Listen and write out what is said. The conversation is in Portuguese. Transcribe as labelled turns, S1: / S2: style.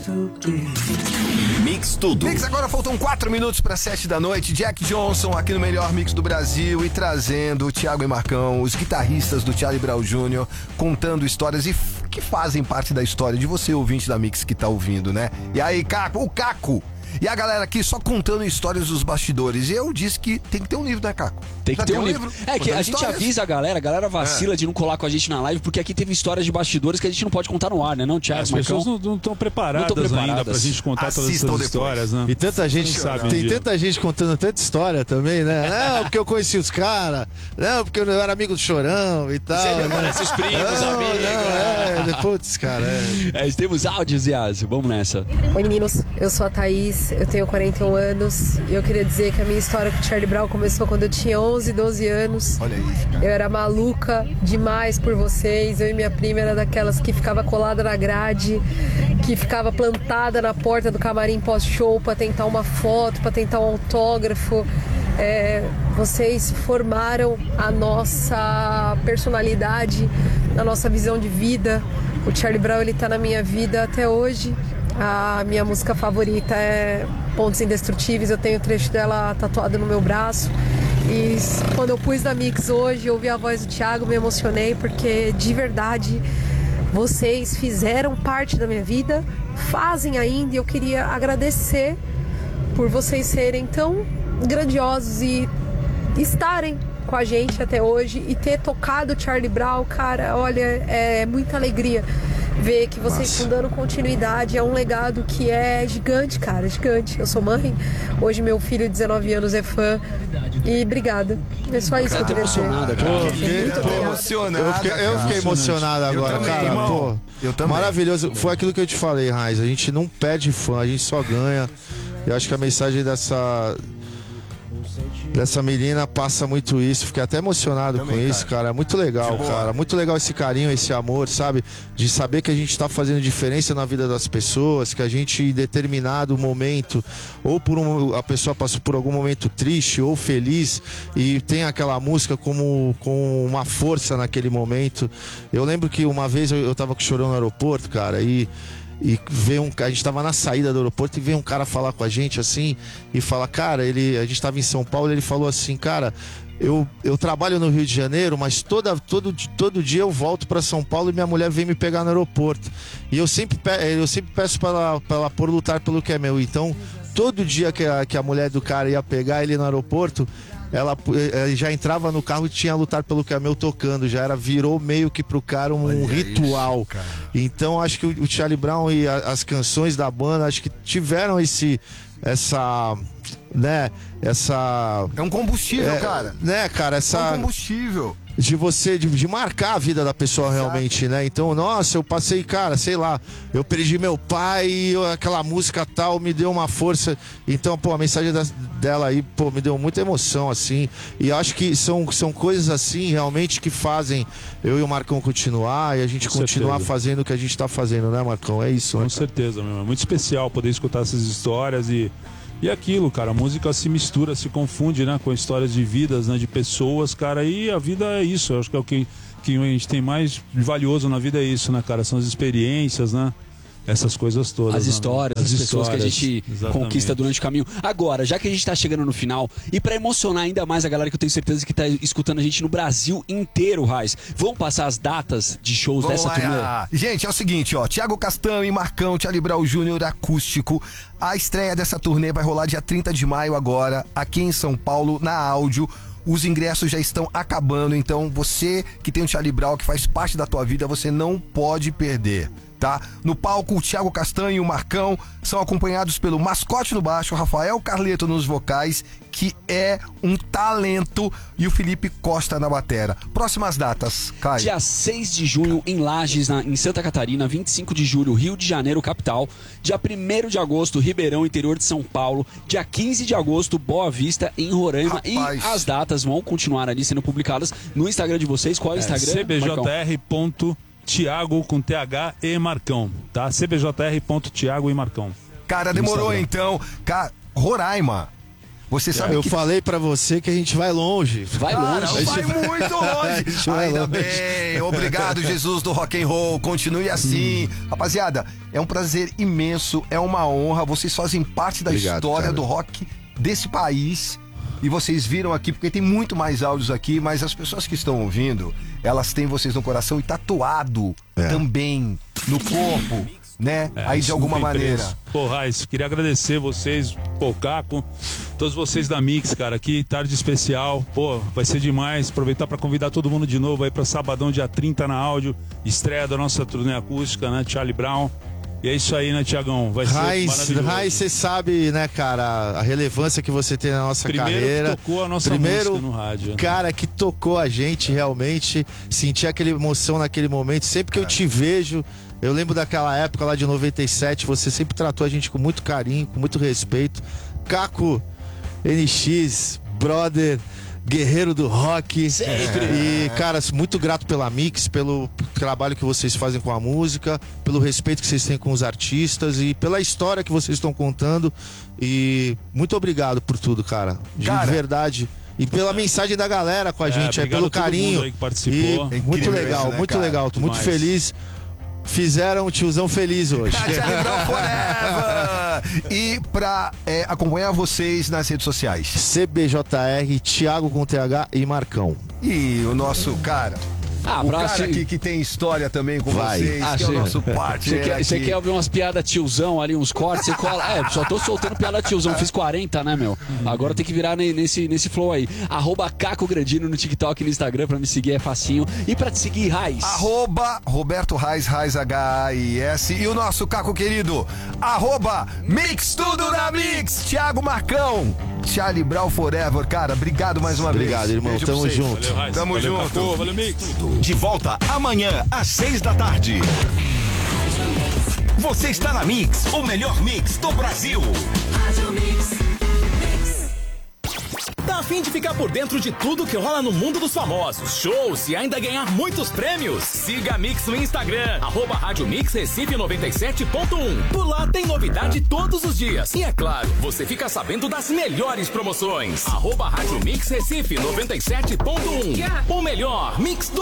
S1: Mix tudo.
S2: Mix agora, faltam 4 minutos para 7 da noite. Jack Johnson aqui no melhor mix do Brasil e trazendo o Thiago e Marcão, os guitarristas do Charlie Brown Jr., contando histórias que fazem parte da história de você, ouvinte da Mix, que tá ouvindo, né? E aí, Caco, o Caco e a galera aqui só contando histórias dos bastidores. E eu disse que tem que ter um livro, né, Caco?
S3: Tem que ter um livro. É que a gente avisa a galera vacila de não colar com a gente na live, porque aqui teve histórias de bastidores que a gente não pode contar no ar, né, não, Thiago?
S4: As pessoas não estão preparadas ainda pra gente contar todas essas histórias, né?
S5: E tanta gente sabe. Tem tanta gente contando tanta história também, né? Não, porque eu conheci os caras, não, porque eu era amigo do Chorão e tal.
S3: Você conhece os primos, amigos.
S5: Putz, cara.
S3: Temos áudios, Yas. Vamos nessa.
S6: Oi, meninos. Eu sou a Thaís, eu tenho 41 anos e eu queria dizer que a minha história com o Charlie Brown começou quando eu tinha 11, 12 anos.
S2: Olha isso, cara.
S6: Eu era maluca demais por vocês. Eu e minha prima era daquelas que ficava colada na grade, que ficava plantada na porta do camarim pós-show pra tentar uma foto, pra tentar um autógrafo. Vocês formaram a nossa personalidade, a nossa visão de vida. O Charlie Brown, ele tá na minha vida até hoje. A minha música favorita é Pontos Indestrutíveis. Eu tenho o trecho dela tatuado no meu braço. E quando eu pus na Mix hoje, eu ouvi a voz do Thiago, me emocionei, porque de verdade vocês fizeram parte da minha vida, fazem ainda, e eu queria agradecer por vocês serem tão grandiosos e estarem com a gente até hoje e ter tocado Charlie Brown. Cara, olha, é muita alegria ver que vocês estão dando continuidade. É um legado que é gigante, cara, gigante. Eu sou mãe, hoje meu filho de 19 anos é fã. E obrigada. É só isso que eu queria dizer.
S5: Eu fiquei emocionado agora, cara. Pô,
S2: eu também.
S5: Maravilhoso. Foi aquilo que eu te falei, Raiz. A gente não perde fã, a gente só ganha. Eu acho que a mensagem dessa menina passa muito isso. Fiquei até emocionado também, com isso, cara. É muito legal, cara. Muito legal esse carinho, esse amor, sabe? De saber que a gente tá fazendo diferença na vida das pessoas, que a gente, em determinado momento, ou a pessoa passou por algum momento triste ou feliz e tem aquela música como uma força naquele momento. Eu lembro que uma vez eu tava com o Chorão no aeroporto, cara, e veio a gente tava na saída do aeroporto e veio um cara falar com a gente assim e falar, cara, a gente tava em São Paulo, ele falou assim, cara, eu trabalho no Rio de Janeiro, mas todo dia eu volto para São Paulo e minha mulher vem me pegar no aeroporto, e eu sempre peço para ela por lutar pelo que é meu. Então todo dia que a mulher do cara ia pegar ele no aeroporto, ela já entrava no carro e tinha lutar pelo que é meu tocando, virou meio que pro cara um ritual. Isso, cara. Então acho que o Charlie Brown e as canções da banda, acho que tiveram essa
S2: é um combustível, cara.
S5: Né, cara, essa
S2: é um combustível
S5: de marcar a vida da pessoa. Exato. Realmente, né? Então, nossa, eu passei, cara, sei lá, eu perdi meu pai e aquela música tal me deu uma força. Então, pô, a mensagem dela aí, pô, me deu muita emoção, assim. E acho que são coisas assim, realmente, que fazem eu e o Marcão continuar e a gente continuar fazendo o que a gente tá fazendo, né, Marcão? É isso, né?
S4: Com certeza, meu. É muito especial poder escutar essas histórias e aquilo, cara, a música se mistura, se confunde, né, com histórias de vidas, né, de pessoas, cara, e a vida é isso. Eu acho que é o que a gente tem mais valioso na vida, é isso, né, cara, são as experiências, né, essas coisas todas.
S3: As histórias,
S4: né?
S3: As pessoas que a gente conquista durante o caminho. Agora, já que a gente tá chegando no final, e pra emocionar ainda mais a galera que eu tenho certeza que tá escutando a gente no Brasil inteiro, Raiz, vamos passar as datas de shows dessa turnê?
S2: Gente, é o seguinte, ó, Thiago Castanho e Marcão, Charlie Brown Jr. acústico. A estreia dessa turnê vai rolar dia 30 de maio agora, aqui em São Paulo, na Áudio. Os ingressos já estão acabando, então você que tem o Charlie Brown, que faz parte da tua vida, você não pode perder, tá? No palco, o Thiago Castanho e o Marcão são acompanhados pelo Mascote no baixo, Rafael Carleto nos vocais, que é um talento, e o Felipe Costa na batera. Próximas datas, Caio.
S3: Dia 6 de junho em Lages, em Santa Catarina. 25 de julho, Rio de Janeiro, capital. Dia 1º de agosto, Ribeirão, interior de São Paulo. Dia 15 de agosto, Boa Vista, em Roraima. Rapaz. E as datas vão continuar ali sendo publicadas no Instagram de vocês. Qual é o Instagram?
S4: cbjr.thiago com TH e Marcão, tá? cbjr.thiago e Marcão.
S2: Cara, demorou então. Roraima. Você sabe
S5: Eu
S2: que...
S5: falei pra você que a gente vai longe.
S3: Vai
S2: Cara,
S3: longe.
S2: vai muito longe. Ainda bem. Obrigado, Jesus do rock and roll. Continue assim. Rapaziada, é um prazer imenso, é uma honra. Vocês fazem parte da história do rock desse país. E vocês viram aqui, porque tem muito mais áudios aqui, mas as pessoas que estão ouvindo, elas têm vocês no coração e tatuado também no corpo, né? Aí de alguma maneira.
S4: Pô, Raiz, queria agradecer vocês, pô, Caco, todos vocês da Mix, cara, aqui, tarde especial. Pô, vai ser demais. Aproveitar para convidar todo mundo de novo aí para sabadão, dia 30 na áudio, estreia da nossa turnê acústica, né? Charlie Brown. E é isso aí, né, Tiagão? Vai ser maravilhoso.
S5: Raiz, você sabe, né, cara, a relevância que você tem na nossa carreira.
S4: Que tocou a nossa música no rádio.
S5: Cara, que tocou a gente realmente. Senti aquela emoção naquele momento. Sempre que eu te vejo, eu lembro daquela época lá de 97, você sempre tratou a gente com muito carinho, com muito respeito. Caco, NX, brother, guerreiro do rock.
S3: Sempre.
S5: E, cara, muito grato pela Mix, pelo trabalho que vocês fazem com a música, pelo respeito que vocês têm com os artistas e pela história que vocês estão contando. E muito obrigado por tudo, cara. De verdade. E pela mensagem da galera com a gente, pelo carinho.
S4: Aí que participou.
S5: E muito legal,
S2: né,
S5: muito
S2: cara?
S5: legal. Tô muito feliz. Fizeram o tiozão feliz hoje.
S2: Charlie Brown Forever! E pra acompanhar vocês nas redes sociais.
S5: CBJR, Thiago com TH e Marcão.
S2: E o nosso cara... o cara aqui que tem história também com vocês, que é o nosso partner.
S3: Você quer ouvir umas piadas tiozão ali, uns cortes, você cola. Só tô soltando piada tiozão, fiz 40, né, meu? Agora tem que virar nesse flow aí. @Caco Grandino no TikTok e no Instagram pra me seguir, é facinho. E pra te seguir, Raiz.
S2: @Roberto Raiz, Raiz H-I-S. E o nosso Caco querido, @Mix Tudo na Mix. Thiago Marcão, Charlie Brown Forever. Cara, obrigado mais uma vez.
S5: Obrigado, irmão.
S2: Beijo
S5: Tamo junto.
S4: Valeu, Raiz.
S2: Tamo
S4: Valeu,
S2: junto.
S4: Caco. Valeu, Mix.
S1: De volta amanhã às 6 da tarde. Você está na Mix, o melhor mix do Brasil. Tá a fim de ficar por dentro de tudo que rola no mundo dos famosos, shows e ainda ganhar muitos prêmios? Siga a Mix no Instagram, @Rádio Mix Recife 97.1. Por lá tem novidade todos os dias. E é claro, você fica sabendo das melhores promoções. @Rádio Mix Recife 97.1. O melhor mix do